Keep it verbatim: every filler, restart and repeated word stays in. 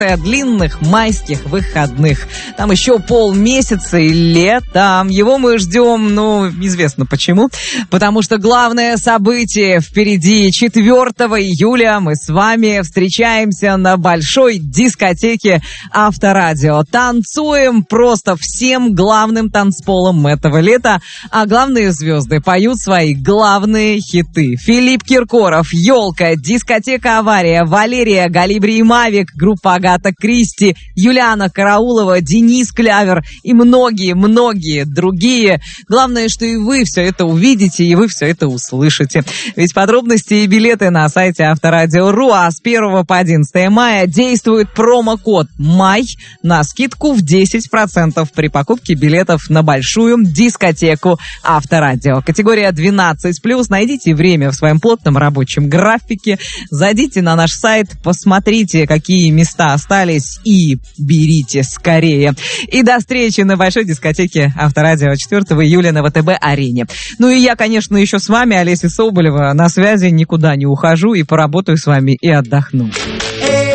длинных майских выходных. Там еще полмесяца и лето. Его мы ждем, ну, известно почему. Потому что главное событие впереди. четвёртого июля мы с вами встречаемся на большой дискотеке Авторадио. Танцуем просто всем главным танцполом этого лета. А главные звезды поют свои главные хиты. Филипп Киркоров, «Елка», дискотека «Авария», Валерия, Галибри и Мавик, группа Агата Кристи, Юлиана Караулова, Денис Клявер и многие-многие другие. Главное, что и вы все это увидите, и вы все это услышите. Ведь подробности и билеты на сайте Авторадио точка ру, а с первого по одиннадцатое мая действует промокод «Май» на скидку в десять процентов при покупке билетов на большую дискотеку Авторадио. Категория двенадцать плюс. Найдите время в своем плотном рабочем графике, зайдите на наш сайт, посмотрите, какие места остались, и берите скорее. И до встречи на большой дискотеке Авторадио четвёртого июля на ВТБ-арене. Ну и я, конечно, еще с вами, Олеся Соболева, на связи, никуда не ухожу и поработаю с вами и отдохну.